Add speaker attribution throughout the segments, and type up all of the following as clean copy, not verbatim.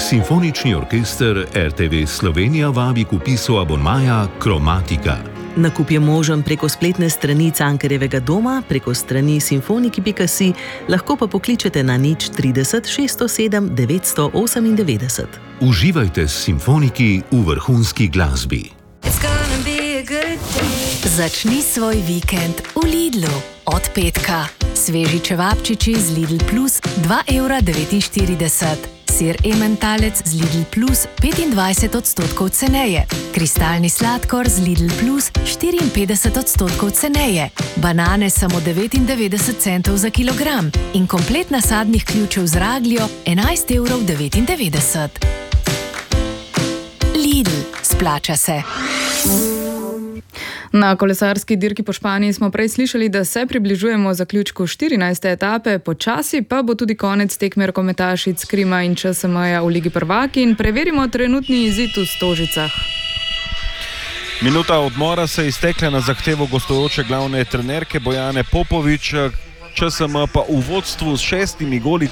Speaker 1: Simfonični orkester RTV Slovenija vabi k vpisu abonmaja Kromatika.
Speaker 2: Nakup je možen preko spletne strani Cankarjevega doma, preko strani simfoniki.si, lahko pa pokličete na 030 607 998.
Speaker 1: Uživajte s simfoniki v vrhunski glasbi.
Speaker 3: Začni svoj vikend v Lidlu. Od petka. Sveži čevapčiči z Lidl Plus 2,49 €. Sir ementalec z Lidl Plus 25% ceneje. Kristalni sladkor z Lidl Plus 54% ceneje. Banane samo 99 centov za kilogram. In komplet nasadnih ključev z ragljo 11,99 €. Lidl, splača se.
Speaker 4: Na kolesarski dirki po Španiji smo prej slišali, da se približujemo zaključku 14. etape, počasi pa bo tudi konec tekme rokometašic Krima in ČSM-ja v Ligi prvakinj. Preverimo trenutni izid v Stožicah.
Speaker 5: Minuta odmora se je iztekla na zahtevo gostujoče glavne trenerke Bojane Popovič. ČSM pa v vodstvu s 6 goli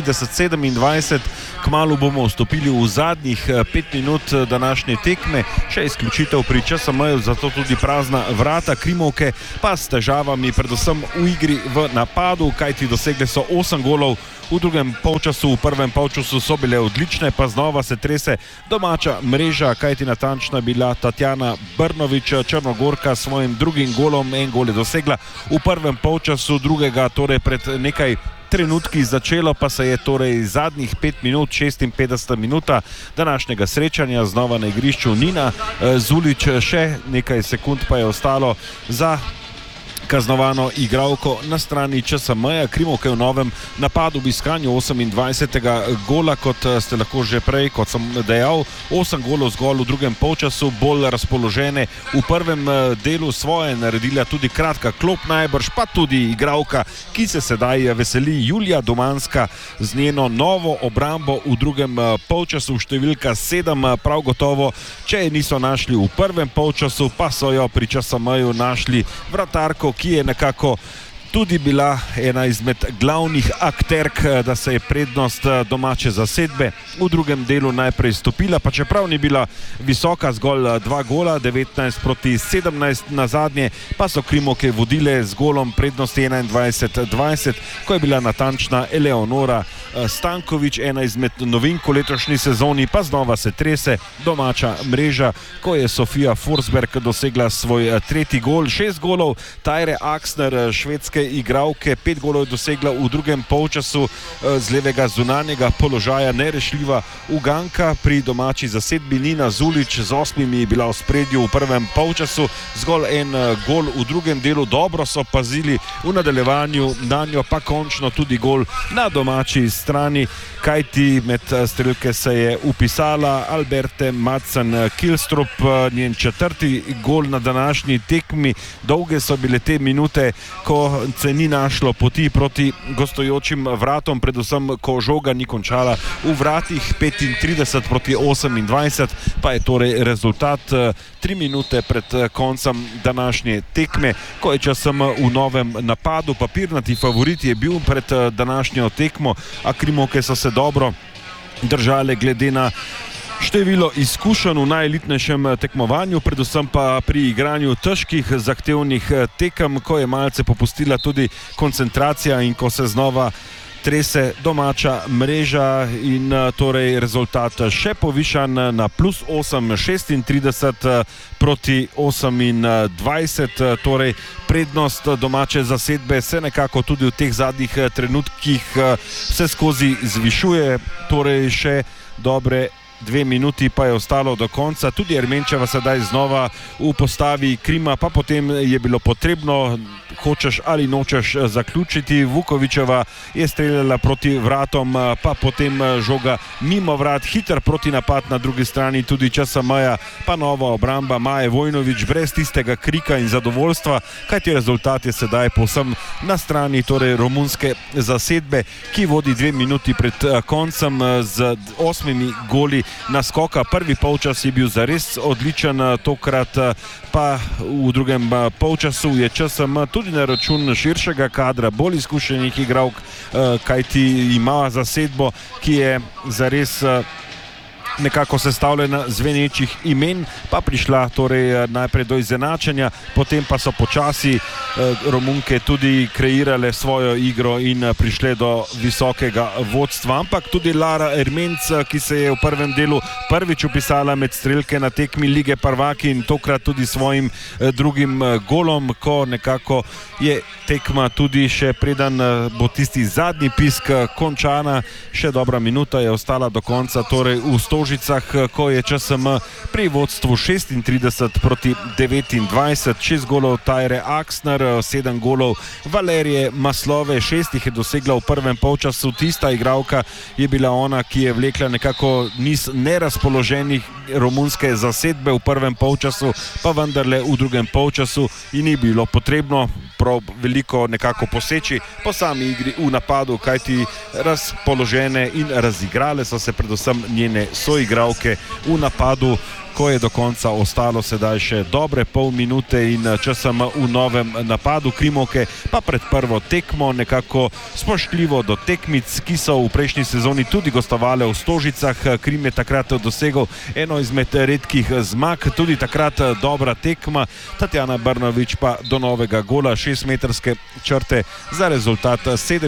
Speaker 5: 33-27. Kmalu bomo vstopili v zadnjih 5 minut današnje tekme. Še izključitev pri ČSM-ju, zato tudi prazna vrata. Krimovke pa s težavami predvsem v igri v napadu, kajti dosegle so 8 golov v drugem polčasu. V prvem polčasu so bile odlične, pa znova se trese domača mreža, kajti natančna bila Tatjana Brnovič, Črnogorka, s svojim drugim golom. En gol je dosegla v prvem polčasu, drugega torej pred nekaj trenutki začelo, pa se je torej zadnjih 5 minut, 56 minuta današnjega srečanja znova na igrišču Nina Zulić, še nekaj sekund pa je ostalo za kaznovano igralko na strani ČSM-ja. Krimovke v novem napadu v iskanju 28. gola, kot ste lahko že prej, kot sem dejal, 8 golov zgolj v drugem polčasu, bolj razpoložene v prvem delu, svoje naredila tudi kratka klop, najbrž pa tudi igralka, ki se sedaj veseli, Julija Domanska z njeno novo obrambo v drugem polčasu, številka 7, prav gotovo, če je niso našli v prvem polčasu, pa so jo pri ČSM-ju našli vratarko, ki je nekako tudi bila ena izmed glavnih akterk, da se je prednost domače zasedbe v drugem delu najprej stopila, pa čeprav ni bila visoka, zgolj 2 gola, 19-17 na zadnje, pa so Krimovke vodile z golom prednosti 21-20, ko je bila natančna Eleonora Stanković, ena izmed novink v letošnji sezoni, pa znova se trese domača mreža, ko je Sofia Forsberg dosegla svoj tretji gol. 6 golov Tajre Axner, švedske igralke, 5 golov je dosegla v drugem polčasu z levega zunanjega položaja, nerešljiva uganka pri domači zasedbi. Nina Zulić z 8 je bila v spredju v prvem polčasu, zgolj en gol v drugem delu, dobro so pazili v nadaljevanju, na njo pa končno tudi gol na domači strani, kajti med strelke se je upisala Alberte Madsen-Kilstrup, njen 4. gol na današnji tekmi. Dolge so bile te minute, ko se ni našlo poti proti gostujočim vratom, predvsem ko žoga ni končala v vratih. 35-28 pa je torej rezultat 3 minute pred koncem današnje tekme, ko je ČSM v novem napadu. Papirnati favorit je bil pred današnjo tekmo, a Krimovke so se dobro držale glede na število izkušenj v najelitnejšem tekmovanju, predvsem pa pri igranju težkih, zahtevnih tekem, ko je malce popustila tudi koncentracija in ko se znova trese domača mreža in torej rezultat še povišan na +8, 36 proti 28, torej prednost domače zasedbe se nekako tudi v teh zadnjih trenutkih vse skozi zvišuje, torej še dobre 2 minuti pa je ostalo do konca. Tudi Ermenčeva sedaj znova v postavi Krima, pa potem je bilo potrebno, hočeš ali nočeš, zaključiti. Vukovičeva je streljala proti vratom, pa potem žoga mimo vrat, hiter protinapad na drugi strani tudi ČSM-ja, pa nova obramba Maje Vojnović brez tistega krika in zadovoljstva, kajti rezultat je sedaj povsem na strani torej romunske zasedbe, ki vodi 2 minuti pred koncem z 8 goli naskoka. Prvi polčas je bil zares odličen, tokrat pa v drugem polčasu je ČSM tudi na račun širšega kadra, bolj izkušenih igralk, kajti ima zasedbo, ki je zares nekako sestavljena zvenečih imen, pa prišla torej najprej do izenačenja, potem pa so počasi Romunke tudi kreirale svojo igro in prišle do visokega vodstva. Ampak tudi Lara Ermenc, ki se je v prvem delu prvič upisala med strelke na tekmi Lige prvakinj in tokrat tudi svojim drugim golom, ko nekako je tekma tudi še preden bo tisti zadnji pisk končana. Še dobra minuta je ostala do konca, torej v Stožicah, ko je ČSM pri vodstvu 36 proti 29, 6 golov Tajre Aksner, 7 golov Valerije Maslove, 6 jih je dosegla v prvem polčasu. Tista igralka je bila ona, ki je vlekla nekako niz nerazpoloženih romunske zasedbe v prvem polčasu, pa vendarle v drugem polčasu in ni bilo potrebno prav veliko nekako poseči po sami igri v napadu, kajti razpoložene in razigrale so se predvsem njene soigralke v napadu, ko je do konca ostalo sedaj še dobre pol minute in ČSM v novem napadu. Krimovke pa pred prvo tekmo nekako spoštljivo do tekmic, ki so v prejšnji sezoni tudi gostovale v Stožicah. Krim je takrat dosegel eno izmed redkih zmag, tudi takrat dobra tekma. Tatjana Brnovič pa do novega gola 6-metrske črte za rezultat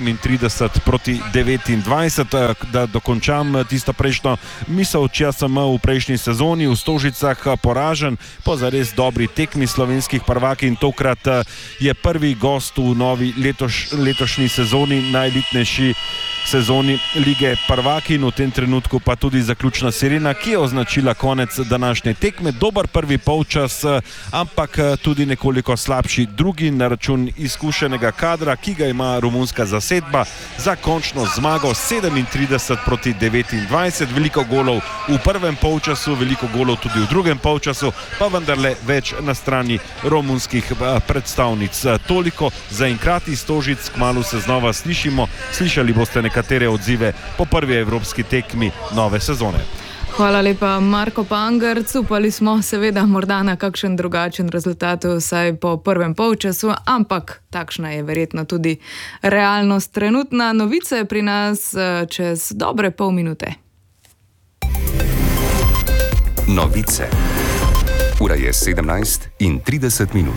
Speaker 5: 37 proti 29. Da dokončam tisto prejšnjo misel, ČSM v prejšnji sezoni v Stožicah poražen po zares dobri tekmi slovenskih prvakinj. Tokrat je prvi gost v novi letošnji sezoni, najelitnejši sezoni Lige prvakinj, v tem trenutku pa tudi zaključna sirena, ki je označila konec današnje tekme. Dober prvi polčas, ampak tudi nekoliko slabši drugi na račun izkušenega kadra, ki ga ima romunska zasedba za končno zmago 37 proti 29. Veliko golov v prvem polčasu, veliko golov tudi v drugem polčasu, pa vendarle več na strani romunskih predstavnic. Toliko zaenkrat iz Stožic, kmalu se znova slišali boste nekatere odzive po prvi evropski tekmi nove sezone.
Speaker 4: Hvala lepa, Marko Pangerc. Upali smo seveda morda na kakšen drugačen rezultat, vsaj po prvem polčasu, ampak takšna je verjetno tudi realnost trenutna. Novice pri nas čez dobre pol minute.
Speaker 6: Novice. Ura je 17:30.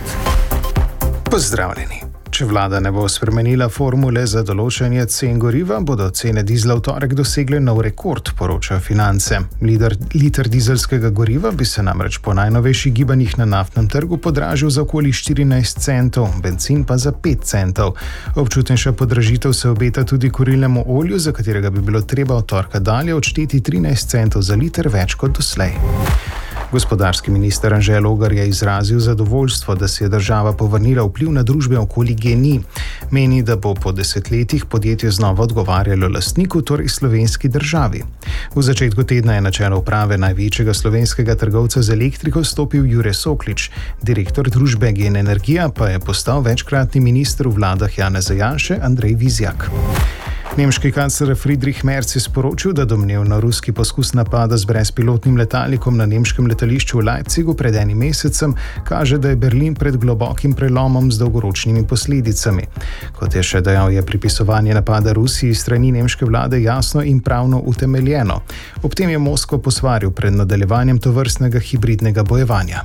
Speaker 7: Pozdravljeni. Če vlada ne bo spremenila formule za določanje cen goriva, bodo cene dizla v torek dosegle nov rekord, poročajo Finance. Liter dizelskega goriva bi se namreč po najnovejših gibanjih na naftnem trgu podražil za okoli 14 centov, bencin pa za 5 centov. Občutnejša podražitev se obeta tudi kurilnemu olju, za katerega bi bilo treba od torka dalje odšteti 13 centov za liter več kot doslej. Gospodarski minister Anže Logar je izrazil zadovoljstvo, da se je država povrnila vpliv na družbe okoli GEN-I. Meni, da bo po desetletjih podjetje znova odgovarjalo lastniku, torej slovenski državi. V začetku tedna je na čelo uprave največjega slovenskega trgovca z elektriko stopil Jure Soklič. Direktor družbe GEN Energija pa je postal večkratni minister v vladah Janeza Janše Andrej Vizjak. Nemški kancler Friedrich Merz je sporočil, da domnevno ruski poskus napada z brezpilotnim letalikom na nemškem letališču v Leipzigu pred enim mesecem kaže, da je Berlin pred globokim prelomom z dolgoročnimi posledicami. Kot je še dejal, je pripisovanje napada Rusiji strani nemške vlade jasno in pravno utemeljeno. Ob tem je Moskvo posvaril pred nadaljevanjem tovrstnega hibridnega bojevanja.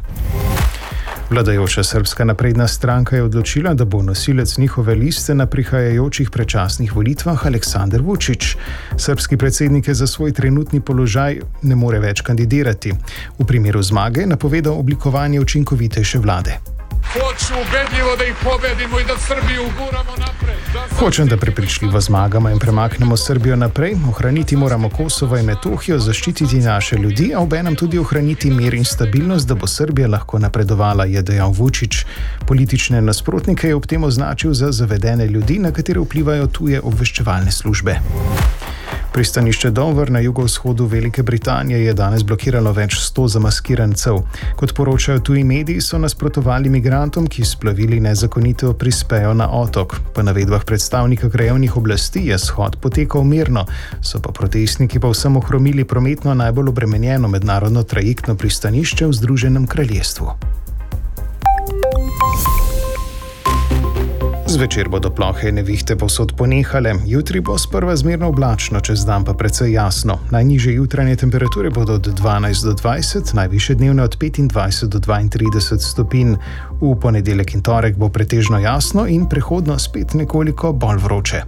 Speaker 7: Vladajoča Srbska napredna stranka je odločila, da bo nosilec njihove liste na prihajajočih predčasnih volitvah Aleksandar Vučić. Srbski predsednik je za svoj trenutni položaj ne more več kandidirati. V primeru zmage je napovedal oblikovanje učinkovitejše vlade.
Speaker 8: Hoću ubedljivo da ih pobedimo i da Srbiju uguramo napred.
Speaker 7: Hočem, da prepričljivo zmagamo in premaknemo Srbijo naprej. Ohraniti moramo Kosovo in Metohijo, zaščititi naše ljudi, a obenem tudi ohraniti mir in stabilnost, da bo Srbija lahko napredovala, je dejal Vučić. Politične nasprotnike je ob tem označil za zavedene ljudi, na katere vplivajo tuje obveščevalne službe. Pristanišče Dover na jugovzhodu Velike Britanije je danes blokiralo več 100 zamaskirancev. Kot poročajo tuji mediji, so nasprotovali migrantom, ki s plovili nezakonito prispejo na otok. Po navedbah predstavnika krajevnih oblasti je shod potekal mirno, so pa protestniki povsem ohromili prometno najbolj obremenjeno mednarodno trajektno pristanišče v Združenem kraljestvu. Z Zvečer bodo plohe nevihte povsod ponehale, jutri bo sprva zmerno oblačno, čez dan pa precej jasno. Najnižje jutranje temperature bodo od 12 do 20, najvišje dnevne od 25 do 32 stopinj. V ponedeljek in torek bo pretežno jasno in prehodno spet nekoliko bolj vroče.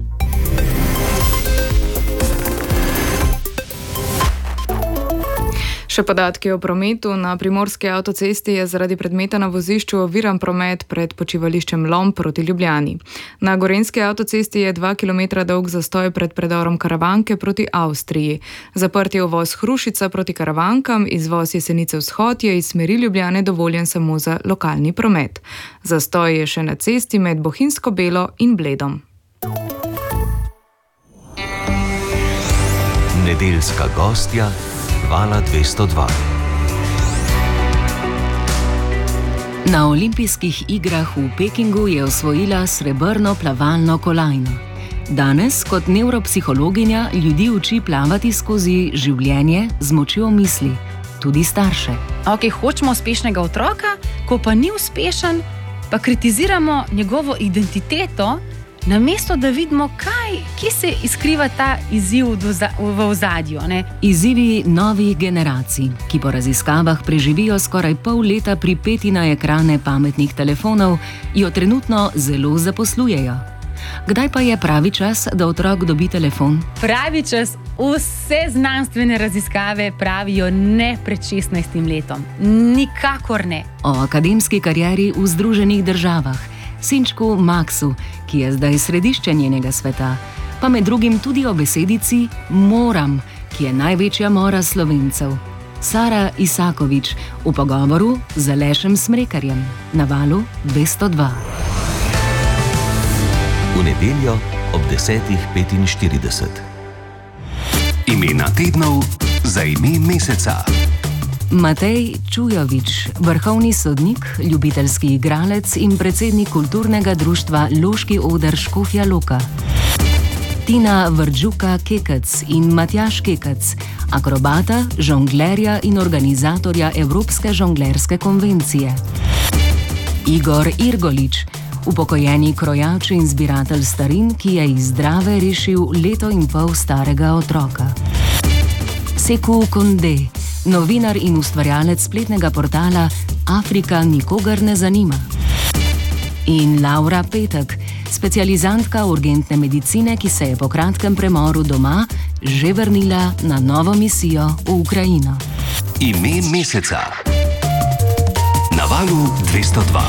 Speaker 4: Še podatki o prometu. Na primorski avtocesti je zaradi predmeta na vozišču oviran promet pred počivališčem Lom proti Ljubljani. Na gorenjski avtocesti je 2 km dolg zastoj pred predorom Karavanke proti Avstriji. Zaprt je uvoz Hrušica proti Karavankam, izvoz Jesenice vzhod je iz smeri Ljubljane dovoljen samo za lokalni promet. Zastoj je še na cesti med Bohinjsko Belo in Bledom.
Speaker 9: Nedeljska gostja Vala 202. Na olimpijskih igrah v Pekingu je osvojila srebrno plavalno kolajno. Danes kot nevropsihologinja ljudi uči plavati skozi življenje z močjo misli, tudi starše.
Speaker 10: Hočemo uspešnega otroka, ko pa ni uspešen, pa kritiziramo njegovo identiteto, namesto da vidimo, kje se izkriva ta izziv v ozadju.
Speaker 9: Izzivi novih generacij, ki po raziskavah preživijo skoraj pol leta pripeti na ekrane pametnih telefonov, jo trenutno zelo zaposlujejo. Kdaj pa je pravi čas, da otrok dobi telefon?
Speaker 10: Pravi čas, vse znanstvene raziskave pravijo ne pred 16 letom. Nikakor ne.
Speaker 9: O akademski karieri v Združenih državah, sinčku Maksu, ki je zdaj središče njenega sveta, pa med drugim tudi o besedici moram, ki je največja mora Slovencev. Sara Isakovič v pogovoru z Alešem Smrekarjem na Valu 202.
Speaker 6: V nedeljo ob 10:45. Imena tednov za ime meseca.
Speaker 9: Matej Čujovič, vrhovni sodnik, ljubiteljski igralec in predsednik kulturnega društva Loški oder Škofja Loka. Tina Vrđuka-Kekec in Matjaž Kekec, akrobata, žonglerja in organizatorja Evropske žonglerske konvencije. Igor Irgolič, upokojeni krojač in zbiratelj starin, ki je iz Drave rešil 1,5 leta starega otroka. Sekou Kondé, novinar in ustvarjalec spletnega portala Afrika nikogar ne zanima. In Laura Petek, specializantka urgentne medicine, ki se je po kratkem premoru doma že vrnila na novo misijo v Ukrajino.
Speaker 6: Ime meseca na Valu 202.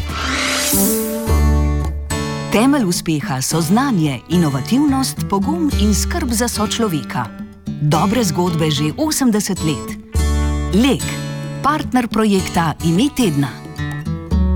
Speaker 11: Temelj uspeha so znanje, inovativnost, pogum in skrb za sočloveka. Dobre zgodbe že 80 let. Lek, partner projekta Ime tedna.